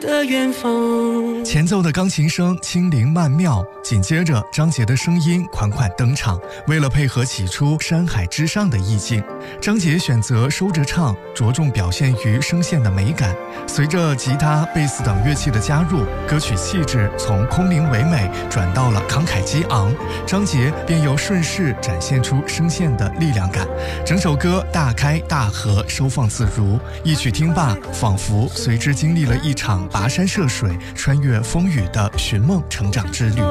的远方。 前奏的钢琴声轻灵曼妙，紧接着张杰的声音款款登场。为了配合起初山海之上的意境，张杰选择收着唱，着重表现于声线的美感。随着吉他、贝斯等乐器的加入，歌曲气质从空灵唯美转到了慷慨激昂，张杰便又顺势展现出声线的力量感。整首歌大开大合，收放自如，一曲听罢，仿佛随之经历了一场跋山涉水、穿越风雨的寻梦成长之旅。